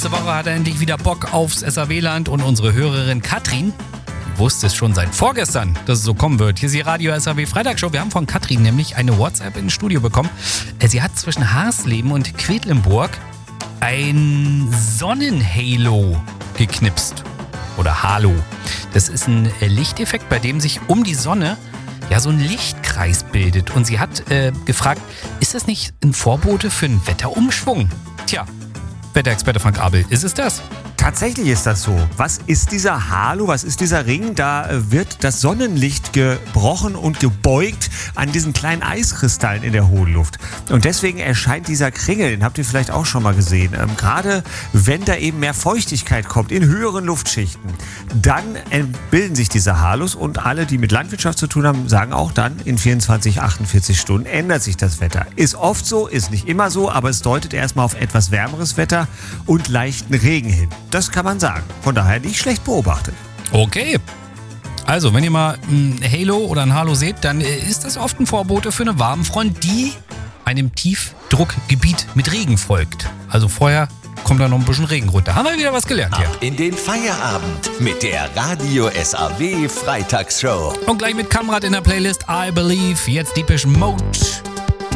Nächste Woche hat er endlich wieder Bock aufs SAW-Land und unsere Hörerin Katrin wusste es schon seit vorgestern, dass es so kommen wird. Hier ist die Radio SAW Freitagsshow. Wir haben von Katrin nämlich eine WhatsApp ins Studio bekommen. Sie hat zwischen Harsleben und Quedlinburg ein Sonnenhalo geknipst. Oder Halo. Das ist ein Lichteffekt, bei dem sich um die Sonne ja so ein Lichtkreis bildet. Und sie hat gefragt, ist das nicht ein Vorbote für einen Wetterumschwung? Tja, Wetterexperte Frank Abel, ist es das? Tatsächlich ist das so. Was ist dieser Halo? Was ist dieser Ring? Da wird das Sonnenlicht gebrochen und gebeugt an diesen kleinen Eiskristallen in der hohen Luft. Und deswegen erscheint dieser Kringel, den habt ihr vielleicht auch schon mal gesehen. Gerade wenn da eben mehr Feuchtigkeit kommt in höheren Luftschichten, dann bilden sich diese Halos und alle, die mit Landwirtschaft zu tun haben, sagen auch dann, in 24, 48 Stunden ändert sich das Wetter. Ist oft so, ist nicht immer so, aber es deutet erstmal auf etwas wärmeres Wetter und leichten Regen hin. Das kann man sagen. Von daher nicht schlecht beobachtet. Okay. Also, wenn ihr mal ein Halo oder ein Halo seht, dann ist das oft ein Vorbote für eine Warmfront, die einem Tiefdruckgebiet mit Regen folgt. Also vorher kommt da noch ein bisschen Regen runter. Haben wir wieder was gelernt hier. Ab in den Feierabend mit der Radio SAW Freitagsshow. Und gleich mit Kamrat in der Playlist I Believe. Jetzt Depeche Mode.